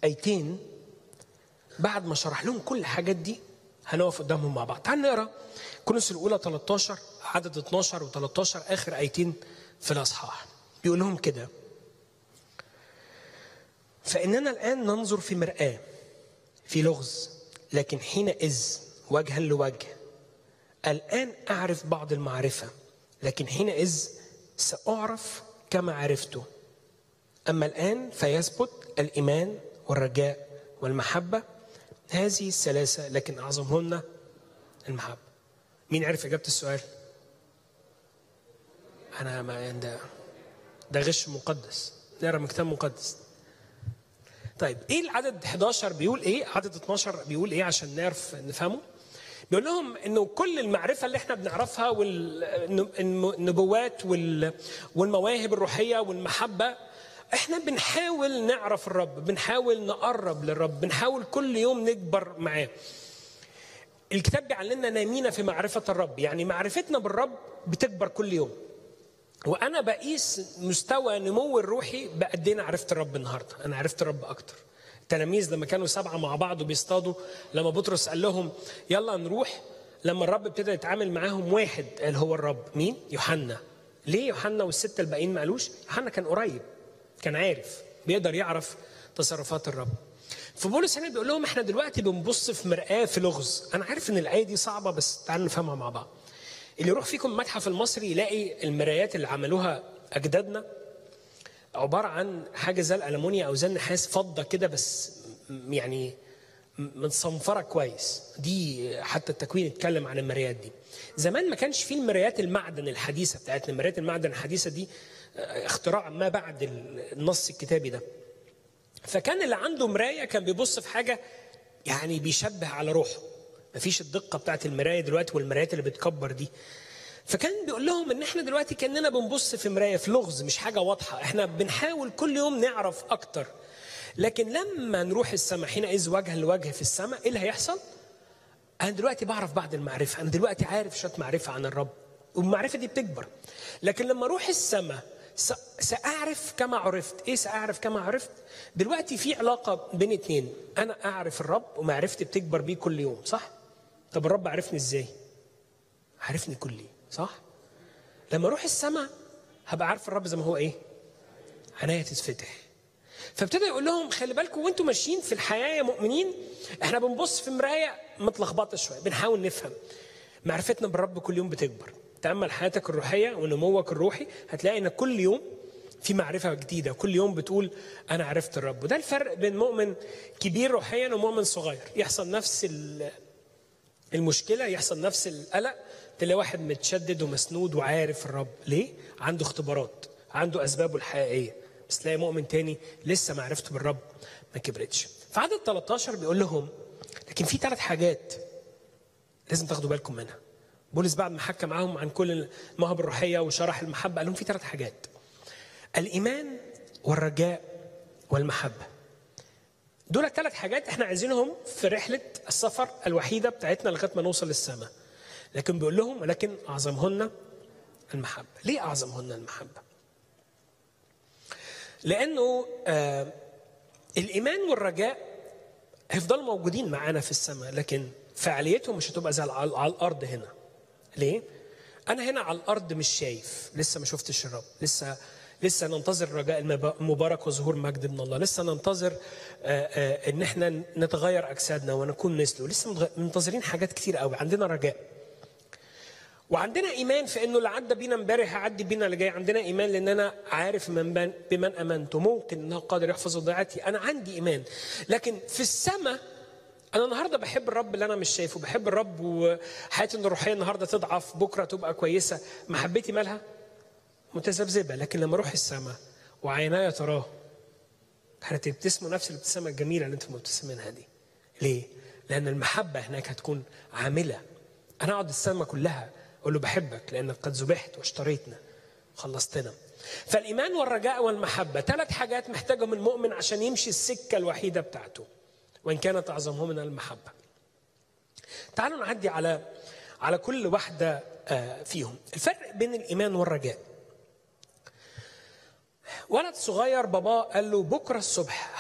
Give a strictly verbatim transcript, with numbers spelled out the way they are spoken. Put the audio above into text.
ايتين بعد ما شرح لهم كل الحاجات دي هنقف قدامهم مع بعض. تعال نقرا كورنثوس الاولى ثلاثة عشر عدد اتناشر و13 اخر ايتين في الاصحاح. بيقول لهم كده: فاننا الان ننظر في مرآة في لغز، لكن حينئذ وجها لوجه. الان اعرف بعض المعرفه، لكن حينئذ ساعرف كما عرفته. اما الان فيثبت الايمان والرجاء والمحبه، هذه الثلاثه لكن اعظمهن المحبه. مين عرف اجابه السؤال؟ انا ما ده ده غش مقدس، نقرا من كتاب مقدس. طيب ايه العدد حداشر بيقول ايه؟ عدد اتناشر بيقول ايه عشان نعرف نفهمه؟ بيقول لهم انه كل المعرفه اللي احنا بنعرفها والنبوات والمواهب الروحيه والمحبه، احنا بنحاول نعرف الرب، بنحاول نقرب للرب، بنحاول كل يوم نكبر معاه. الكتاب بيعلمنا نامين في معرفه الرب، يعني معرفتنا بالرب بتكبر كل يوم. وانا بقيس مستوى نمو الروحي بقد ايه انا عرفت الرب النهارده. انا عرفت الرب اكتر. التلاميذ لما كانوا سبعه مع بعض وبيصطادوا، لما بطرس قال لهم يلا نروح، لما الرب ابتدى يتعامل معاهم واحد قال هو الرب. مين؟ يوحنا. ليه يوحنا والسته الباقيين ما قالوش؟ يوحنا كان قريب، كان عارف، بيقدر يعرف تصرفات الرب. فبولس هنا بيقول لهم احنا دلوقتي بنبص في مرآة في لغز. انا عارف ان الايه دي صعبه، بس تعالوا نفهمها مع بعض. اللي يروح فيكم المتحف المصري يلاقي المرايات اللي عملوها اجدادنا عباره عن حاجه زي الالومنيا او زي النحاس، فضه كده بس يعني متصنفره كويس. دي حتى التكوين اتكلم عن المرايات دي. زمان ما كانش فيه المرايات المعدن الحديثه بتاعتنا. مرايات المعدن الحديثه دي اختراع ما بعد النص الكتابي ده. فكان اللي عنده مرايه كان بيبص في حاجه يعني بيشبه على روحه. مفيش الدقه بتاعت المرايه دلوقتي والمرايات اللي بتكبر دي. فكان بيقول لهم ان احنا دلوقتي كاننا بنبص في مرايه في لغز، مش حاجه واضحه. احنا بنحاول كل يوم نعرف اكتر، لكن لما نروح السماء حينئذ وجها لوجه في السماء ايه اللي هيحصل؟ انا دلوقتي بعرف بعض المعرفه، انا دلوقتي عارف شويه معرفه عن الرب، والمعرفه دي بتكبر. لكن لما اروح السماء ساعرف كما عرفت. ايه ساعرف كما عرفت؟ دلوقتي في علاقه بين اتنين، انا اعرف الرب ومعرفتي بتكبر بيه كل يوم، صح؟ طب الرب عرفني ازاي؟ عرفني كل يوم، صح؟ لما اروح السماء هبقى عارف الرب زي ما هو ايه؟ عناية تتفتح. فابتدى يقول لهم خلي بالكم وانتم ماشيين في الحياه يا مؤمنين، احنا بنبص في مرايه متلخبطه شويه، بنحاول نفهم. معرفتنا بالرب كل يوم بتكبر. تامل حياتك الروحيه ونموك الروحي، هتلاقي ان كل يوم في معرفه جديده، كل يوم بتقول انا عرفت الرب. وده الفرق بين مؤمن كبير روحيا ومؤمن صغير. يحصل نفس المشكله، يحصل نفس القلق، تلاقي واحد متشدد ومسنود وعارف الرب. ليه؟ عنده اختبارات، عنده اسبابه الحقيقيه. بس تلاقي مؤمن تاني لسه معرفته بالرب ما كبرتش. في عدد ثلاثة عشر بيقول لهم لكن في ثلاث حاجات لازم تاخدوا بالكم منها. بولس بعد ما حكى معاهم عن كل المواهب الروحيه وشرح المحبه قال لهم في ثلاث حاجات: الايمان والرجاء والمحبه. دول ثلاث حاجات احنا عايزينهم في رحله السفر الوحيده بتاعتنا لغايه ما نوصل للسماء. لكن بيقول لهم ولكن اعظمهن المحبه. ليه اعظمهن المحبه؟ لانه آه الايمان والرجاء هيفضلوا موجودين معانا في السماء، لكن فعاليتهم مش هتبقى زي على الارض هنا. ليه؟ انا هنا على الارض مش شايف، لسه ما شفتش الرب، لسه لسه ننتظر الرجاء المبارك وظهور مجد من الله، لسه ننتظر آآ آآ ان احنا نتغير اجسادنا ونكون مثله، لسه منتظرين حاجات كتير قوي. عندنا رجاء وعندنا ايمان في انه اللي عدى بينا امبارح هيعدي بينا اللي جاي. عندنا ايمان لان انا عارف من بمن امنت، ممكن انه قادر يحفظ ضيعتي. انا عندي ايمان. لكن في السماء انا النهارده بحب الرب اللي انا مش شايفه، بحب الرب وحياتي الروحيه النهارده تضعف، بكره تبقى كويسه، محبتي مالها متذبذبه. لكن لما اروح السماء وعيناي تراه هتبتسموا نفس الابتسامه الجميله اللي انتم مبتسمينها دي. ليه؟ لان المحبه هناك هتكون عامله. انا اقعد السماء كلها اقول له بحبك لانك قد ذبحت واشتريتنا، خلصتنا. فالايمان والرجاء والمحبه ثلاث حاجات محتاجهم المؤمن عشان يمشي السكه الوحيده بتاعته، وان كانت اعظمهم من المحبه. تعالوا نعدي على على كل واحده فيهم. الفرق بين الايمان والرجاء. ولد صغير باباه قال له بكره الصبح